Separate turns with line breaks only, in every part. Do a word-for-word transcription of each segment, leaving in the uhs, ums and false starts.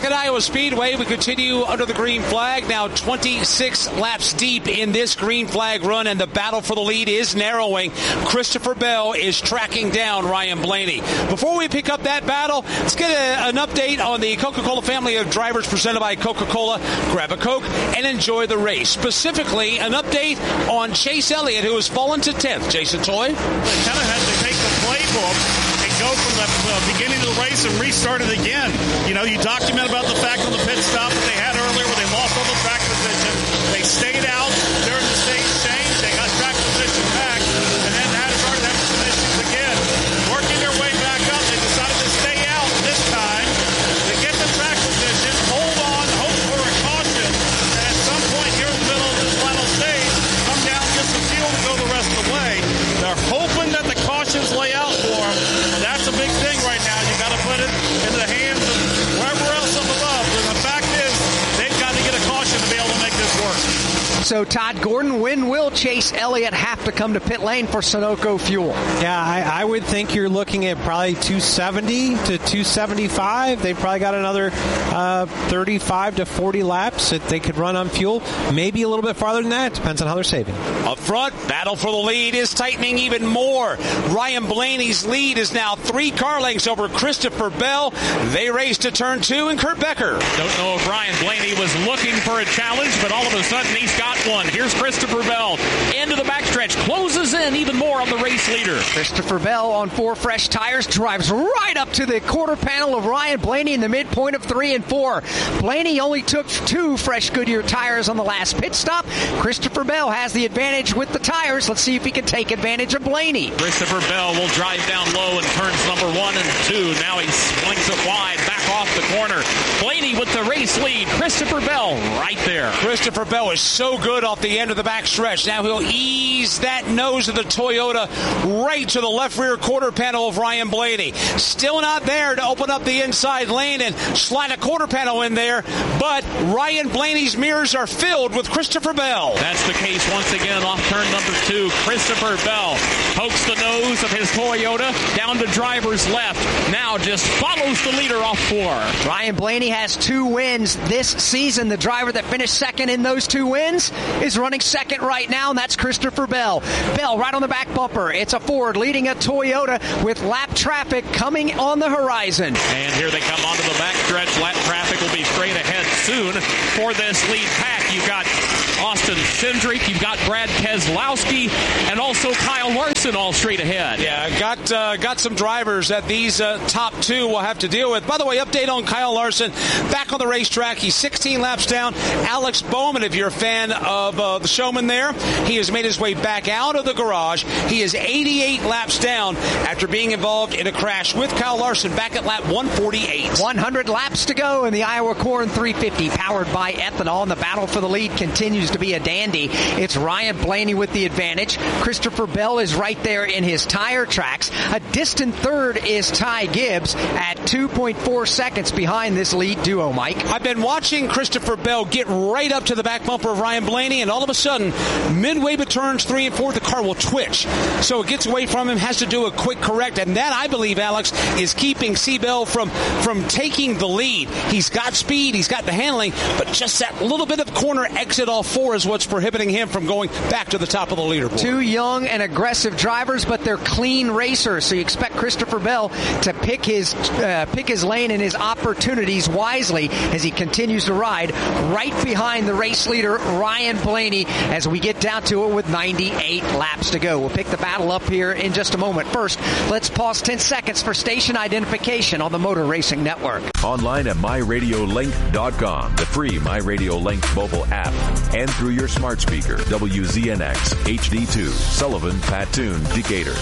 at Iowa Speedway. We continue under the green flag. Now twenty-six laps deep in this green flag run, and the battle for the lead is narrowing. Christopher Bell is tracking down Ryan Blaney. Before we pick up that battle, let's get a, an update on the Coca-Cola family of drivers presented by Coca-Cola. Grab a Coke and enjoy the race. Specifically, an update on Chase Elliott, who has fallen to tenth. Jason Toy?
They kind of had to take the playbook go from the uh, beginning of the race and restart it again. You know, you document about the fact on the pit stop that they had earlier where they lost all the track position. They stayed out during the stage change. They got track position back and then had started having some issues again. Working their way back up, they decided to stay out this time. They get the track position, hold on, hope for a caution, and at some point here in the middle of this final stage, come down, get some fuel, and go the rest of the way. They're hoping that the cautions lay out for them. That's a big thing right now. You got to put it into the hands of wherever else up above. And the fact is, they've got to get a caution to be able to make this work.
So, Todd Gordon, when will Chase Elliott have to come to pit lane for Sunoco fuel?
Yeah, I, I would think you're looking at probably two seventy to two seventy-five. They've probably got another uh, thirty-five to forty laps that they could run on fuel. Maybe a little bit farther than that. Depends on how they're saving.
Up front, battle for the lead is tightening even more. Ryan Blaney's lead is now three car lengths over Christopher Bell. They race to turn two, and Kurt Becker.
Don't know if Ryan Blaney was looking for a challenge, but all of a sudden he's got one. Here's Christopher Bell into the backstretch, closes in even more on the race leader.
Christopher Bell on four fresh tires drives right up to the quarter panel of Ryan Blaney in the midpoint of three and four. Blaney only took two fresh Goodyear tires on the last pit stop. Christopher Bell has the advantage with the tires. Let's see if he can take advantage of Blaney.
Christopher Bell will drive down low in turns number one and two. Now he swings it wide back off the corner. Blaney with the race lead. Christopher Bell right there.
Christopher Bell is so good off the end of the back stretch. Now he'll ease that nose of the Toyota right to the left rear quarter panel of Ryan Blaney. Still not there to open up the inside lane and slide a quarter panel in there, but Ryan Blaney's mirrors are filled with Christopher Bell.
That's the case once again off turn number two. Christopher Bell pokes the nose of his Toyota down to driver's left. Now just follows the leader off four.
Ryan Blaney has two wins this season. The driver that finished second in those two wins is running second right now, and that's Christopher Bell. Bell right on the back bumper. It's a Ford leading a Toyota with lap traffic coming on the horizon.
And here they come onto the back stretch. Lap traffic will be straight ahead soon for this lead pack. You've got Austin Cindric, you've got Brad Keselowski, and also Kyle Larson all straight ahead.
Yeah, got uh, got some drivers that these uh, top two will have to deal with. By the way, update on Kyle Larson. Back on the racetrack. He's sixteen laps down. Alex Bowman, if you're a fan of uh, the showman there, he has made his way back out of the garage. He is eighty-eight laps down after being involved in a crash with Kyle Larson back at lap one forty-eight.
one hundred laps to go in the Iowa Corn three fifty, powered by ethanol, and the battle for the lead continues to be a dandy. It's Ryan Blaney with the advantage. Christopher Bell is right there in his tire tracks. A distant third is Ty Gibbs at two point four seconds behind this lead duo, Mike.
I've been watching Christopher Bell get right up to the back bumper of Ryan Blaney, and all of a sudden, midway between turns three and four, the car will twitch. So it gets away from him, has to do a quick correct, and that, I believe, Alex, is keeping C. Bell from, from taking the lead. He's got speed, he's got the handling, but just that little bit of corner exit off four is what's prohibiting him from going back to the top of the leaderboard.
Two young and aggressive drivers, but they're clean racers, so you expect Christopher Bell to pick his uh, pick his lane and his opportunities wisely as he continues to ride right behind the race leader, Ryan Blaney, as we get down to it with ninety-eight laps to go. We'll pick the battle up here in just a moment. First, let's pause ten seconds for station identification on the Motor Racing Network.
Online at my radio link dot com, the free MyRadioLink mobile app, and through your smart speaker, W Z N X H D two, Sullivan, Patoon, Decatur.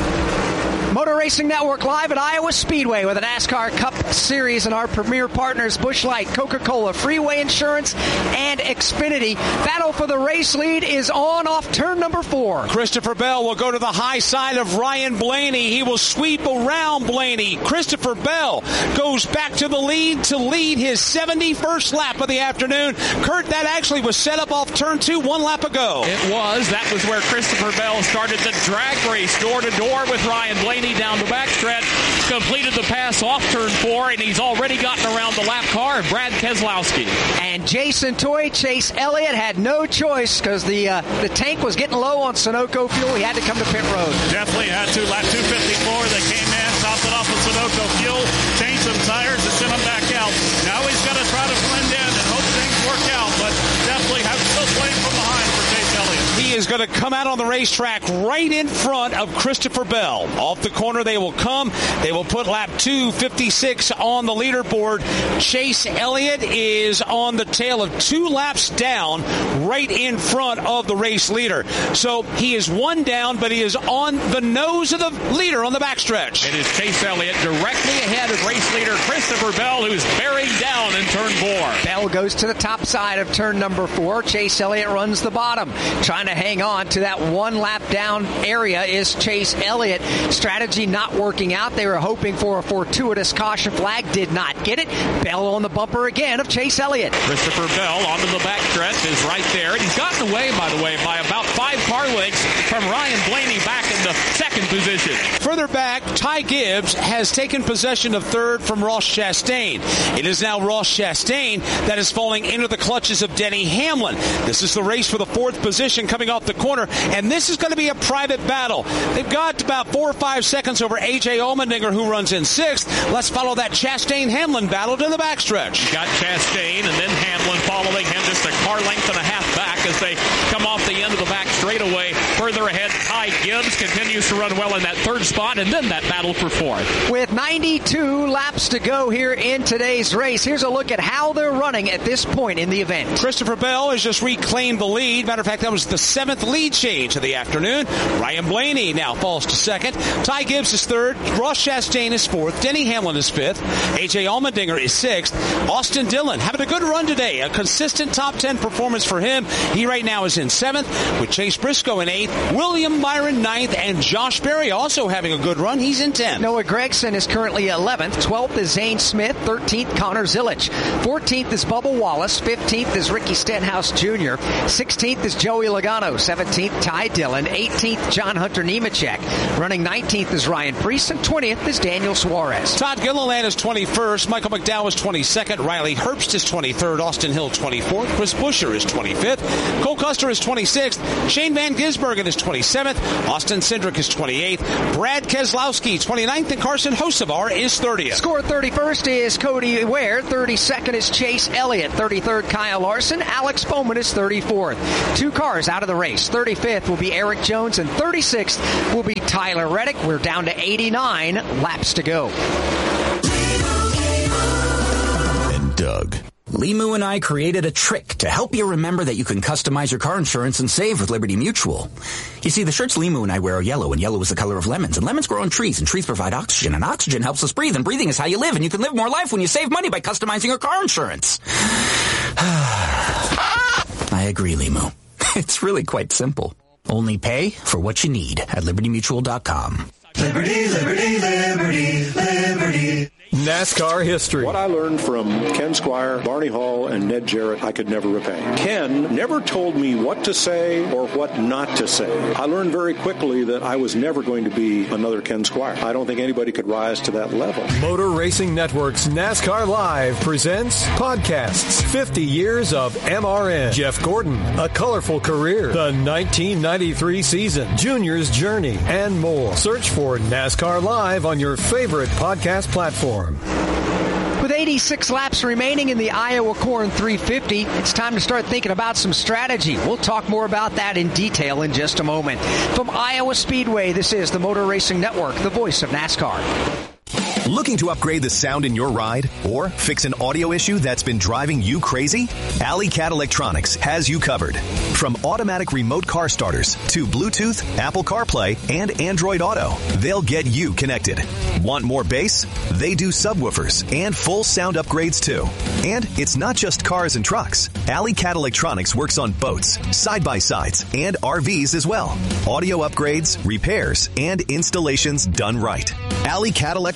Motor Racing Network live at Iowa Speedway with a NASCAR Cup Series and our premier partners, Busch Light, Coca-Cola, Freeway Insurance, and Xfinity. Battle for the race lead is on off turn number four.
Christopher Bell will go to the high side of Ryan Blaney. He will sweep around Blaney. Christopher Bell goes back to the lead to lead his seventy-first lap of the afternoon. Kurt, that actually was set up off turn two one lap ago.
It was. That was where Christopher Bell started the drag race door to door with Ryan Blaney. Blaney down the backstretch, completed the pass off turn four, and he's already gotten around the lap car, Brad Keselowski.
And Jason Toy, Chase Elliott had no choice because the uh, the tank was getting low on Sunoco fuel. He had to come to pit road.
Definitely had to. Lap two fifty-four, they came in, topped it off with Sunoco fuel, changed some tires, and sent him back out. Now he's got to try to blend in and hope things work out, but definitely have still playing from behind for Chase Elliott.
He is going to come out on the racetrack right in front of Christopher Bell. Off the corner they will come. They will put lap two fifty-six on the leaderboard. Chase Elliott is on the tail of two laps down, right in front of the race leader. So he is one down, but he is on the nose of the leader on the backstretch.
It is Chase Elliott directly ahead of race leader Christopher Bell, who's bearing down in turn four.
Bell goes to the top side of turn number four. Chase Elliott runs the bottom. Trying to hang on to that one lap down area is Chase Elliott. Strategy not working out. They were hoping for a fortuitous caution flag. Did not get it. Bell on the bumper again of Chase Elliott.
Christopher Bell onto the backstretch is right there. And he's gotten away, by the way, by about five car lengths from Ryan Blaney back in the second position.
Further back, Ty Gibbs has taken possession of third from Ross Chastain. It is now Ross Chastain that is falling into the clutches of Denny Hamlin. This is the race for the fourth position coming off the corner, and this is going to be a private battle. They've got about four or five seconds over A J Allmendinger, who runs in sixth. Let's follow that Chastain-Hamlin battle to the backstretch.
You got Chastain and then Hamlin following him just a car length and a half back as they come off the end of the back straightaway. Further ahead, Ty Gibbs continues to run well in that third spot, and then that battle for fourth.
With ninety-two laps to go here in today's race, here's a look at how they're running at this point in the event.
Christopher Bell has just reclaimed the lead. Matter of fact, that was the seventh lead change of the afternoon. Ryan Blaney now falls to second. Ty Gibbs is third. Ross Chastain is fourth. Denny Hamlin is fifth. A J Allmendinger is sixth. Austin Dillon having a good run today. A consistent top ten performance for him. He right now is in seventh, with Chase Briscoe in eighth, William Byron ninth, and Josh Berry also having a good run. He's in tenth.
Noah Gragson is currently eleventh. twelfth is Zane Smith. thirteenth, Connor Zilic. fourteenth is Bubba Wallace. fifteenth is Ricky Stenhouse Junior sixteenth is Joey Logano. seventeenth, Ty Dillon. eighteenth, John Hunter Nemechek. Running nineteenth is Ryan Preece. And twentieth is Daniel Suarez.
Todd Gilliland is twenty-first. Michael McDowell is twenty-second. Riley Herbst is twenty-third. Austin Hill twenty-fourth. Chris Buescher is twenty-fifth. Cole Custer is twenty-sixth. Shane Van Gisbergen is twenty-seventh. Austin Cindric is twenty-eighth. Brad Keselowski twenty-ninth. And Carson Hocevar is thirtieth.
Score thirty-first is Cody Ware. thirty-second is Chase Elliott. thirty-third, Kyle Larson. Alex Bowman is thirty-fourth. Two cars out of the race. thirty-fifth will be Eric Jones, and thirty-sixth will be Tyler Reddick. We're down to eighty-nine laps to go.
And Doug. Limu and I created a trick to help you remember that you can customize your car insurance and save with Liberty Mutual. You see, the shirts Limu and I wear are yellow, and yellow is the color of lemons, and lemons grow on trees, and trees provide oxygen, and oxygen helps us breathe, and breathing is how you live, and you can live more life when you save money by customizing your car insurance. I agree, Limu. It's really quite simple. Only pay for what you need at liberty mutual dot com.
Liberty, liberty, liberty, liberty. NASCAR history.
What I learned from Ken Squire, Barney Hall, and Ned Jarrett, I could never repay. Ken never told me what to say or what not to say. I learned very quickly that I was never going to be another Ken Squire. I don't think anybody could rise to that level.
Motor Racing Network's NASCAR Live presents podcasts. fifty years of M R N. Jeff Gordon, A Colorful Career. The nineteen ninety-three season. Junior's Journey, and more. Search for NASCAR Live on your favorite podcast platform.
With eighty-six laps remaining in the Iowa Corn three fifty, it's time to start thinking about some strategy. We'll talk more about that in detail in just a moment. From Iowa Speedway, this is the Motor Racing Network, the voice of NASCAR.
Looking to upgrade the sound in your ride or fix an audio issue that's been driving you crazy? Alley Cat Electronics has you covered. From automatic remote car starters to Bluetooth, Apple CarPlay, and Android Auto, they'll get you connected. Want more bass? They do subwoofers and full sound upgrades too. And it's not just cars and trucks. Alley Cat Electronics works on boats, side-by-sides, and R Vs as well. Audio upgrades, repairs, and installations done right. Alley Cat Electronics.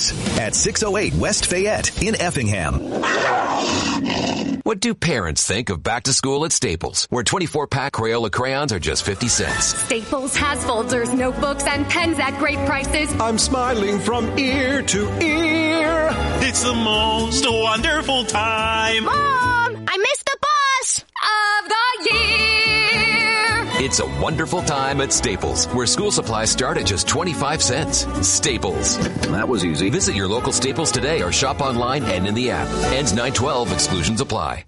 Staples at six oh eight West Fayette in Effingham.
What do parents think of back to school at Staples, where twenty-four pack Crayola crayons are just fifty cents?
Staples has folders, notebooks, and pens at great prices.
I'm smiling from ear to ear.
It's the most wonderful time.
Mom, I missed the bus of the year.
It's a wonderful time at Staples, where school supplies start at just twenty-five cents. Staples.
That was easy.
Visit your local Staples today or shop online and in the app. Ends nine twelve. Exclusions apply.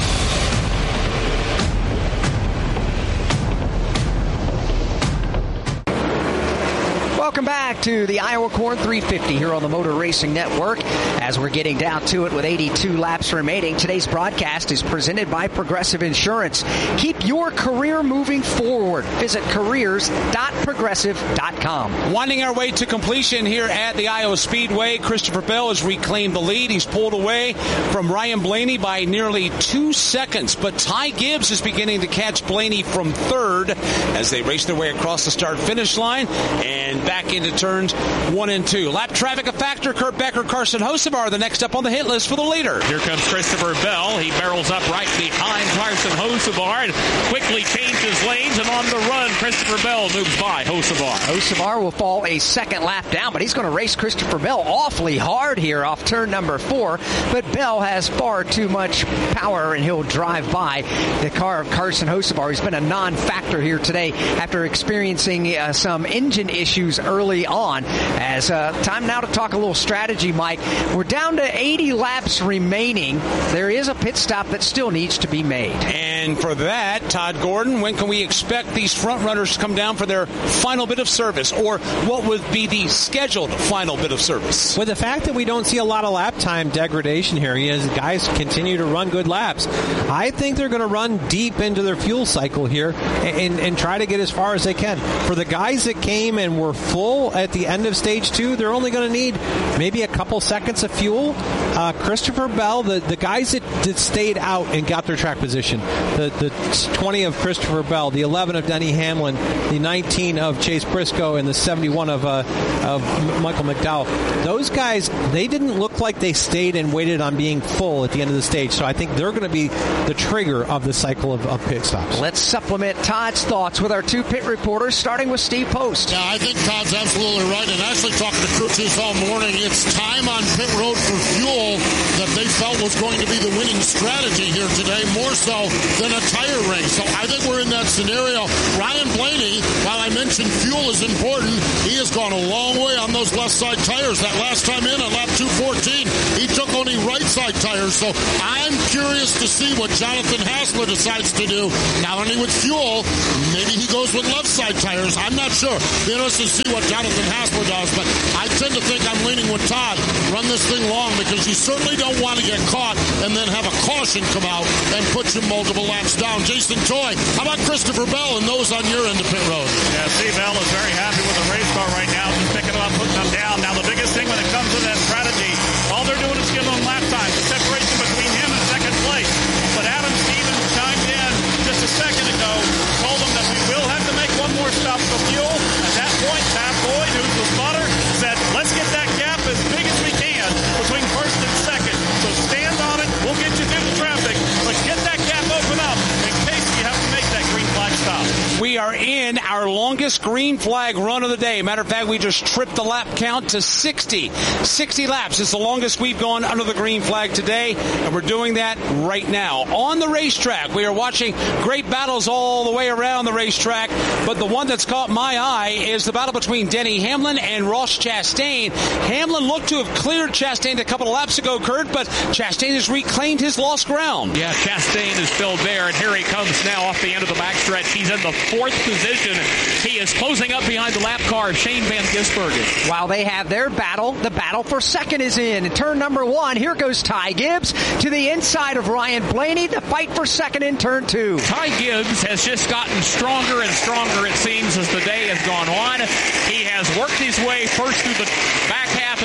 Welcome back to the Iowa Corn three fifty here on the Motor Racing Network. As we're getting down to it with eighty-two laps remaining, today's broadcast is presented by Progressive Insurance. Keep your career moving forward. Visit careers dot progressive dot com.
Winding our way to completion here at the Iowa Speedway, Christopher Bell has reclaimed the lead. He's pulled away from Ryan Blaney by nearly two seconds, but Ty Gibbs is beginning to catch Blaney from third as they race their way across the start-finish line and back into turns one and two. Lap traffic a factor. Kurt Becker, Carson Hocevar are the next up on the hit list for the leader.
Here comes Christopher Bell. He barrels up right behind Carson Hocevar and quickly changes lanes, and on the run, Christopher Bell moves by Hocevar.
Hocevar will fall a second lap down, but he's going to race Christopher Bell awfully hard here off turn number four. But Bell has far too much power, and he'll drive by the car of Carson Hocevar, who's been a non-factor here today after experiencing uh, some engine issues early on. As uh, time now to talk a little strategy, Mike. We're down to eighty laps remaining. There is a pit stop that still needs to be made.
And for that, Todd Gordon, when can we expect these front runners to come down for their final bit of service, or what would be the scheduled final bit of service?
With the fact that we don't see a lot of lap time degradation here, as guys continue to run good laps, I think they're going to run deep into their fuel cycle here and, and try to get as far as they can. For the guys that came and were full at the end of stage two, they're only going to need maybe a couple seconds of fuel. Uh, Christopher Bell, the, the guys that, that stayed out and got their track position, the, the twenty of Christopher Bell, the eleven of Denny Hamlin, the nineteen of Chase Briscoe, and the seventy-one of, uh, of Michael McDowell, those guys, they didn't look like they stayed and waited on being full at the end of the stage. So I think they're going to be the trigger of the cycle of, of pit stops.
Let's supplement Todd's thoughts with our two pit reporters, starting with Steve Post.
Yeah, I think Todd's absolutely right. And actually talking to crew chiefs all morning, it's time on pit road for fuel that they felt was going to be the winning strategy here today, more so than a tire race. So I think we're in that scenario. Ryan Blaney, while I mentioned fuel is important, he has gone a long way on those left side tires. That last time in on lap two fourteen, he took only right side tires. So I'm curious to see what Jonathan Hassler decides to do. Not only with fuel, maybe he goes with left side tires. I'm not sure. Be interested to see what Jonathan Hassler does, but I tend to think I'm leaning with Todd. Run this thing long because you certainly don't want to get caught and then have a caution come out and put you multiple laps down. Jason Toy, how about Christopher Bell and those on your end of pit road?
Yeah, Steve Bell is very happy with the race car right now, just picking them up, putting them down. Now the biggest thing when it comes to that strategy, all they're doing is giving them lap time, the separation between him and second place. But Adam Stevens chimed in just a second ago, told them that we will have to make one more stop for fuel. At that point, Pat Boyd, who's the spotter, said, let's get that gap as big as we can between first and second. So stand on it, we'll get you through the traffic, but get that gap open up in case you have to make that green flag stop.
We are in our longest green flag run of the day. Matter of fact, we just tripped the lap count to sixty. sixty laps is the longest we've gone under the green flag today, and we're doing that right now. On the racetrack, we are watching great battles all the way around the racetrack, but the one that's caught my eye is the battle between Denny Hamlin and Ross Chastain. Hamlin looked to have cleared Chastain a couple of laps ago, Kurt, but Chastain has reclaimed his lost ground.
Yeah, Chastain is still there, and here he comes now off the end of the backstretch. He's in the fourth position. He is closing up behind the lap car of Shane Van Gisbergen.
While they have their battle, the battle for second is in. In turn number one, here goes Ty Gibbs to the inside of Ryan Blaney. The fight for second in turn two.
Ty Gibbs has just gotten stronger and stronger, it seems, as the day has gone on. He has worked his way first through the back half of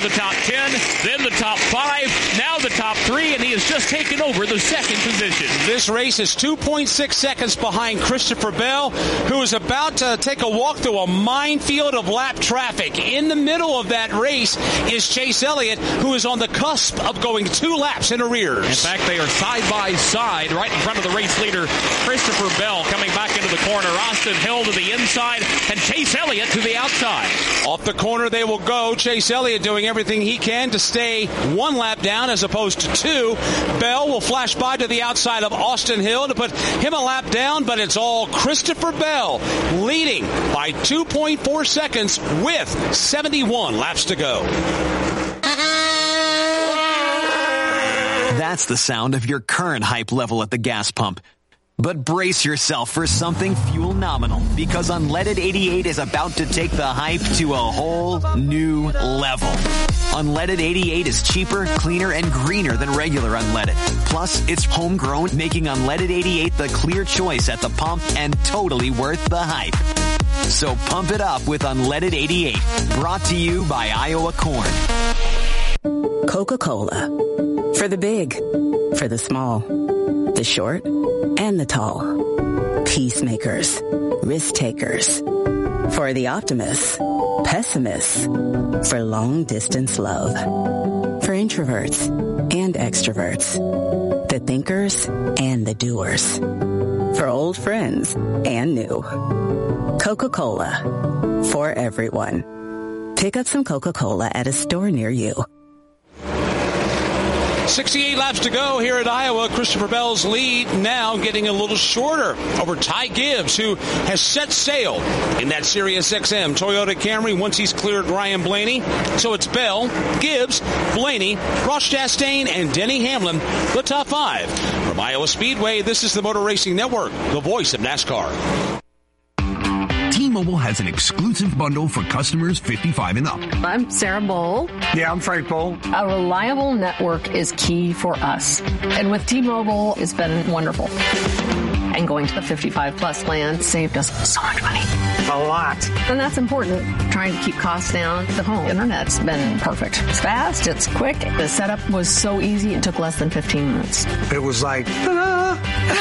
the top ten, then the top five, now the top three, and he has just taken over the second position.
This race is two point six seconds behind Christopher Bell, who is about to take a walk through a minefield of lap traffic. In the middle of that race is Chase Elliott, who is on the cusp of going two laps in arrears.
In fact, they are side by side right in front of the race leader, Christopher Bell, coming back into the corner. Austin Hill to the inside, and Chase Elliott to the outside.
Off the corner they will go. Chase Elliott doing everything he can to stay one lap down as opposed to two. Bell will flash by to the outside of Austin Hill to put him a lap down, but it's all Christopher Bell leading by two point four seconds with seventy-one laps to go.
That's the sound of your current hype level at the gas pump. But brace yourself for something fuel nominal, because Unleaded eighty-eight is about to take the hype to a whole new level. Unleaded eighty-eight is cheaper, cleaner, and greener than regular unleaded. Plus, it's homegrown, making Unleaded eighty-eight the clear choice at the pump and totally worth the hype. So pump it up with Unleaded eighty-eight, brought to you by Iowa Corn.
Coca-Cola. For the big, for the small, the short, and the tall. Peacemakers, risk takers. For the optimists, pessimists. For long distance love. For introverts and extroverts. The thinkers and the doers. For old friends and new. Coca-Cola. For everyone. Pick up some Coca-Cola at a store near you.
sixty-eight laps to go here at Iowa. Christopher Bell's lead now getting a little shorter over Ty Gibbs, who has set sail in that Sirius X M Toyota Camry once he's cleared Ryan Blaney. So it's Bell, Gibbs, Blaney, Ross Chastain, and Denny Hamlin, the top five. From Iowa Speedway, this is the Motor Racing Network, the voice of NASCAR.
T-Mobile has an exclusive bundle for customers fifty-five and up.
I'm Sarah Bowl.
Yeah, I'm Frank Bowl.
A reliable network is key for us. And with T-Mobile, it's been wonderful. And going to the fifty-five plus plan saved us so much money.
A lot.
And that's important. Trying to keep costs down. The home internet's been perfect. It's fast. It's quick. The setup was so easy. It took less than fifteen minutes.
It was like, ah.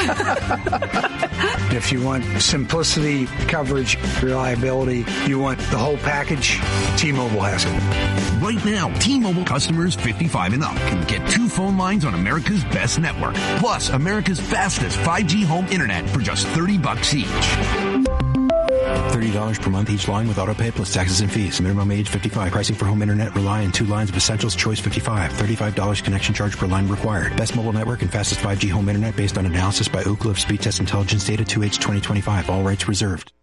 If you want simplicity, coverage, reliability, you want the whole package, T-Mobile has it.
Right now, T-Mobile customers fifty-five and up can get two phone lines on America's best network, plus America's fastest five G home internet for just thirty bucks each.
thirty dollars per month each line with autopay plus taxes and fees. Minimum age fifty-five. Pricing for home internet rely on two lines of Essentials Choice fifty-five. thirty-five dollars connection charge per line required. Best mobile network and fastest five G home internet based on analysis by Ookla of Speed Test Intelligence Data two H twenty twenty-five. All rights reserved.